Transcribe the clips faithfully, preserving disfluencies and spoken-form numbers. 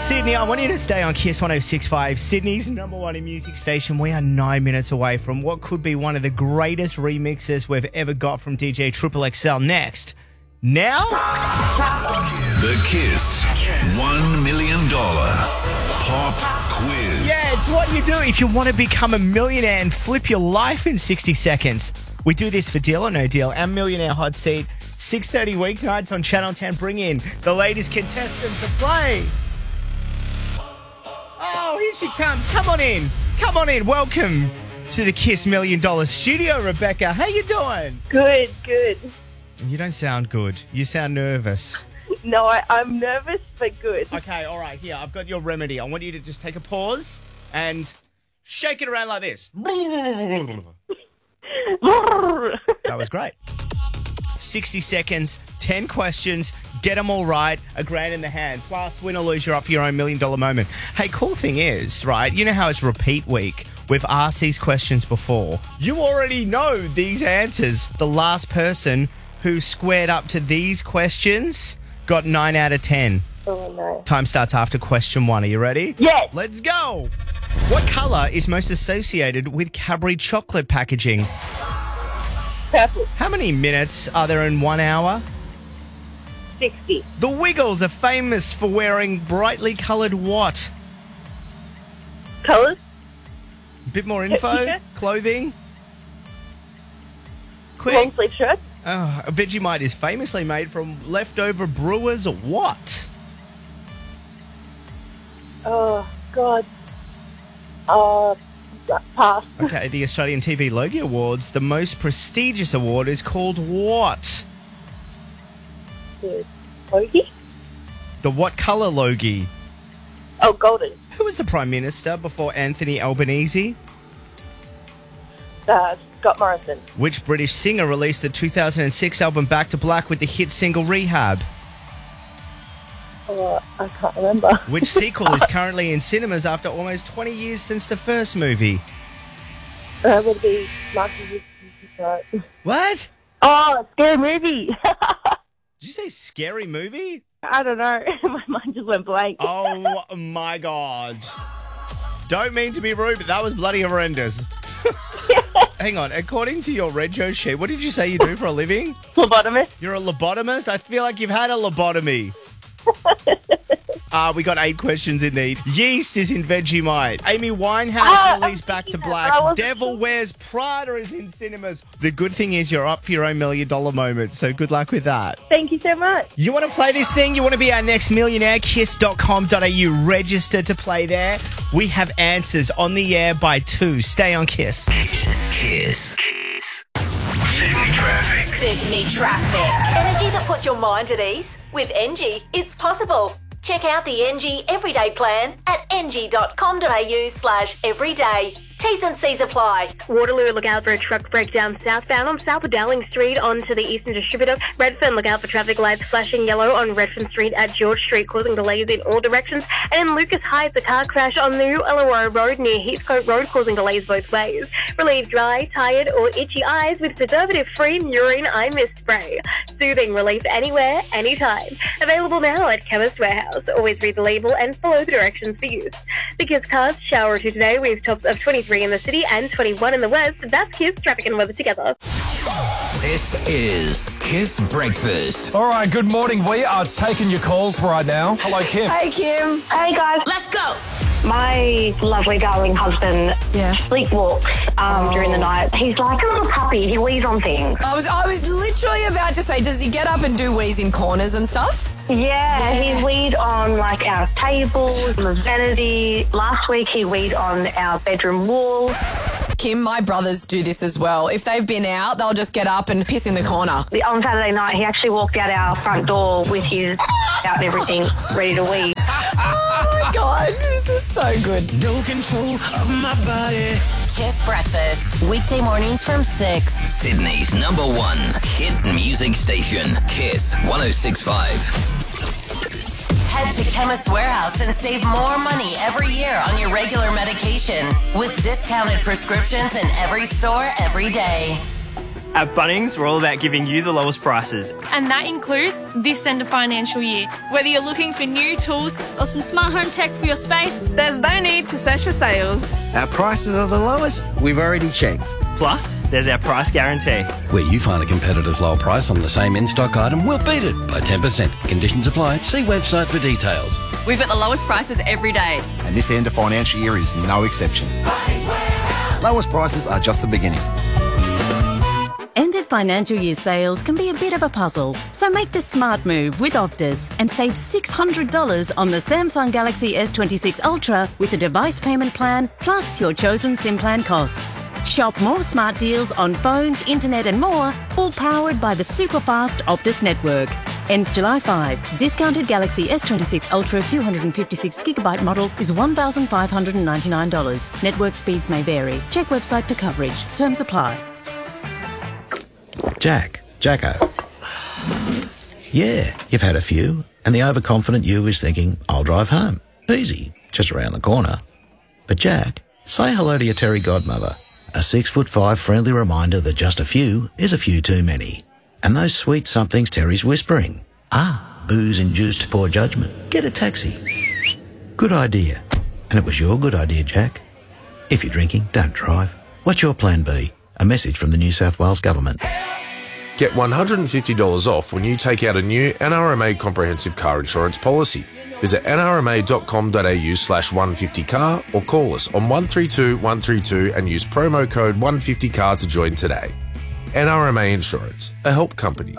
Sydney, I want you to stay on Kiss one oh six point five, Sydney's number one in music station. We are nine minutes away from what could be one of the greatest remixes we've ever got from D J Triple X L. Next, now... The Kiss one million dollars Pop Quiz. Yeah, it's what you do if you want to become a millionaire and flip your life in sixty seconds. We do this for Deal or No Deal. Our Millionaire Hot Seat, six thirty weeknights on Channel ten. Bring in the latest contestant to play. Oh, here she comes. Come on in. Come on in. Welcome to the Kiss Million Dollar Studio, Rebecca. How you doing? Good, good. You don't sound good. You sound nervous. No, I, I'm nervous, but good. Okay, all right. Here, I've got your remedy. I want you to just take a pause and shake it around like this. That was great. sixty seconds, ten questions, get them all right, a grand in the hand. Plus, win or lose, you're up for your own million dollar moment. Hey, cool thing is, right, you know how it's repeat week? We've asked these questions before. You already know these answers. The last person who squared up to these questions got nine out of ten. Oh, no. Time starts after question one. Are you ready? Yes. Let's go. What colour is most associated with Cadbury chocolate packaging? Purple. How many minutes are there in one hour? sixty. The Wiggles are famous for wearing brightly coloured what? Colours? A bit more info? Yeah. Clothing? Quick. Long sleeve shirt? Oh, a Vegemite is famously made from leftover brewers what? Oh, God. Uh, pass. Okay, the Australian T V Logie Awards, the most prestigious award, is called what? The Logie? The what colour Logie? Oh, golden. Who was the Prime Minister before Anthony Albanese? Uh, Scott Morrison. Which British singer released the two thousand six album Back to Black with the hit single Rehab? Oh, I can't remember. Which sequel is currently in cinemas after almost twenty years since the first movie? Uh, would it be Marky? Right. What? Oh, scary movie. Did you say scary movie? I don't know. My mind just went blank. Oh my God. Don't mean to be rude, but that was bloody horrendous. Hang on, according to your Rego sheet, what did you say you do for a living? Lobotomist. You're a lobotomist? I feel like you've had a lobotomy. Uh, we got eight questions in need. Yeast is in Vegemite. Amy Winehouse Ah, released Back to yeah, Black. I wasn't Devil sure. Wears Prada is in cinemas. The good thing is you're up for your own million dollar moment, so good luck with that. Thank you so much. You want to play this thing? You want to be our next millionaire? kiss dot com dot a u. Register to play there. We have answers on the air by two. Stay on Kiss. Kiss. Sydney traffic. Sydney traffic. Energy that puts your mind at ease. With Engie, it's possible. Check out the Engie Everyday Plan at engie dot com dot a u slash everyday. T's and C's apply. Waterloo, look out for a truck breakdown southbound on South Dowling Street onto the Eastern Distributor. Redfern, look out for traffic lights flashing yellow on Redfern Street at George Street, causing delays in all directions. And in Lucas Heights, a car crash on New Illawarra Road near Heathcote Road, causing delays both ways. Relieve dry, tired, or itchy eyes with preservative-free Murine Eye Mist Spray. Soothing relief anywhere, anytime. Available now at Chemist Warehouse. Always read the label and follow the directions for use. The Kiss Cars shower or two today with tops of twenty-three in the city and twenty-one in the west. That's Kiss traffic and weather together. This is Kiss Breakfast. All right, good morning. We are taking your calls right now. Hello, Kim. Hey, Kim. Hey, guys. Let's go. My lovely, darling husband Yeah. sleepwalks um, Oh. during the night. He's like a little puppy. He wheezes on things. I was I was literally about to say, does he get up and do wheeze in corners and stuff? Yeah, Yeah. he weed on like our tables, the vanity. Last week he weed on our bedroom wall. Kim, my brothers do this as well. If they've been out, they'll just get up and piss in the corner. The- On Saturday night, he actually walked out our front door with his out and everything, ready to wee. Oh my God, this is so good. No control of my body. Kiss Breakfast. Weekday mornings from six. Sydney's number one hit music station. Kiss one oh six point five. Head to Chemist Warehouse and save more money every year on your regular medication with discounted prescriptions in every store every day. At Bunnings, we're all about giving you the lowest prices. And that includes this end of financial year. Whether you're looking for new tools or some smart home tech for your space, there's no need to search for sales. Our prices are the lowest. We've already checked. Plus, there's our price guarantee. Where you find a competitor's low price on the same in-stock item, we'll beat it by ten percent. Conditions apply. See website for details. We've got the lowest prices every day. And this end of financial year is no exception. Lowest prices are just the beginning. End of financial year sales can be a bit of a puzzle, so make the smart move with Optus and save six hundred dollars on the Samsung Galaxy S twenty-six Ultra with a device payment plan plus your chosen SIM plan costs. Shop more smart deals on phones, internet and more, all powered by the super fast Optus network. Ends July fifth. Discounted Galaxy S twenty-six Ultra two hundred fifty-six gigabyte model is one thousand five hundred ninety-nine dollars. Network speeds may vary. Check website for coverage. Terms apply. Jack, Jacko. Yeah, you've had a few, and the overconfident you is thinking, I'll drive home. Easy, just around the corner. But Jack, say hello to your Terry godmother. A six foot five friendly reminder that just a few is a few too many. And those sweet somethings Terry's whispering. Ah, booze-induced poor judgment. Get a taxi. Good idea. And it was your good idea, Jack. If you're drinking, don't drive. What's your plan B? A message from the New South Wales Government. Get one hundred fifty dollars off when you take out a new N R M A comprehensive car insurance policy. Visit nrma.com.au slash 150car or call us on one three two one three two and use promo code one fifty car to join today. N R M A Insurance, a help company.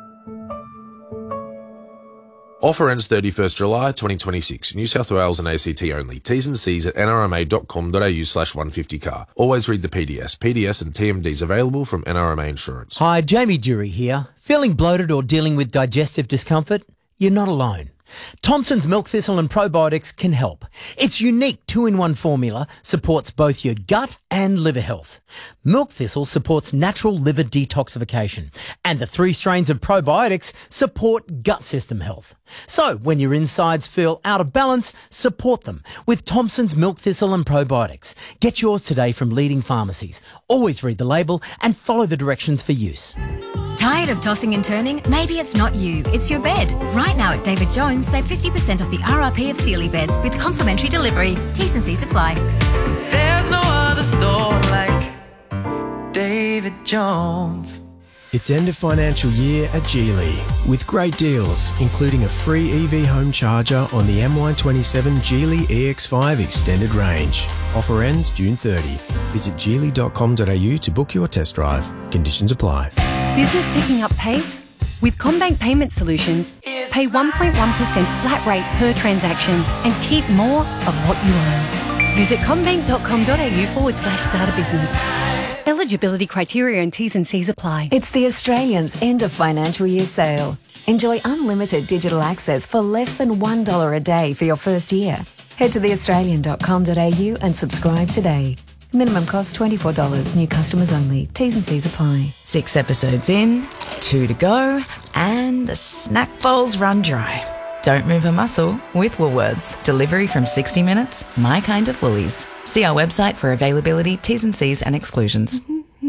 Offer ends thirty-first July twenty twenty-six. New South Wales and A C T only. T's and C's at nrma.com.au slash 150car. Always read the P D S. P D S and T M Ds available from N R M A Insurance. Hi, Jamie Dury here. Feeling bloated or dealing with digestive discomfort? You're not alone. Thompson's Milk Thistle and Probiotics can help. Its unique two-in-one formula supports both your gut and liver health. Milk Thistle supports natural liver detoxification, and the three strains of probiotics support gut system health. So, when your insides feel out of balance, support them with Thompson's Milk Thistle and Probiotics. Get yours today from leading pharmacies. Always read the label and follow the directions for use. Tired of tossing and turning? Maybe it's not you, it's your bed. Right now at David Jones, save fifty percent off the R R P of Sealy beds with complimentary delivery. T's and C's apply. There's no other store like David Jones. It's end of financial year at Geely with great deals, including a free E V home charger on the M Y twenty-seven Geely E X five extended range. Offer ends June thirtieth. Visit geely dot com dot a u to book your test drive. Conditions apply. Business picking up pace? With CommBank Payment Solutions, pay one point one percent flat rate per transaction and keep more of what you own. Visit commbank dot com dot a u forward slash start a business. Eligibility criteria and T's and C's apply. It's the Australians' end of financial year sale. Enjoy unlimited digital access for less than one dollar a day for your first year. Head to the australian dot com dot a u and subscribe today. Minimum cost twenty-four dollars. New customers only. T's and C's apply. Six episodes in, two to go, and the snack bowl's run dry. Don't move a muscle with Woolworths. Delivery from sixty minutes, my kind of Woolies. See our website for availability, T's and C's and exclusions.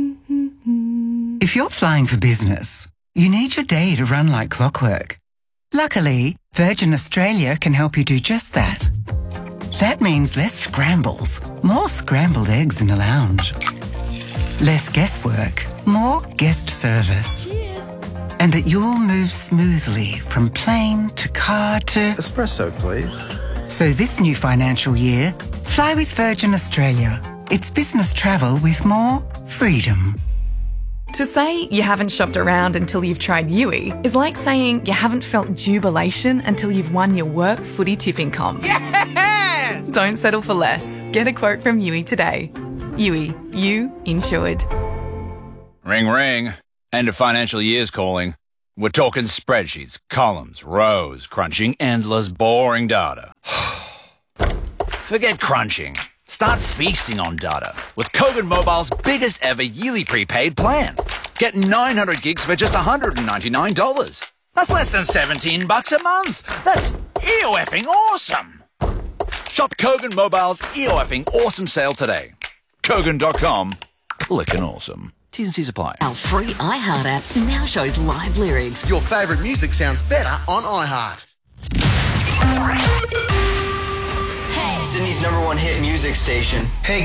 If you're flying for business, you need your day to run like clockwork. Luckily, Virgin Australia can help you do just that. That means less scrambles, more scrambled eggs in the lounge. Less guesswork, more guest service. And that you'll move smoothly from plane to car to... Espresso, please. So this new financial year, fly with Virgin Australia. It's business travel with more freedom. To say you haven't shopped around until you've tried Yui is like saying you haven't felt jubilation until you've won your work footy tipping comp. Yes! Don't settle for less. Get a quote from Yui today. Yui, you insured. Ring, ring. End of financial year's calling. We're talking spreadsheets, columns, rows, crunching endless, boring data. Forget crunching. Start feasting on data with Kogan Mobile's biggest ever yearly prepaid plan. Get nine hundred gigs for just one hundred ninety-nine dollars. That's less than seventeen bucks a month. That's E-O-effing awesome. Shop Kogan Mobile's E-O-effing awesome sale today. Kogan dot com. Clickin' awesome. T's and C's apply. Our free iHeart app now shows live lyrics. Your favourite music sounds better on iHeart. Hey. Sydney's number one hit music station. Hey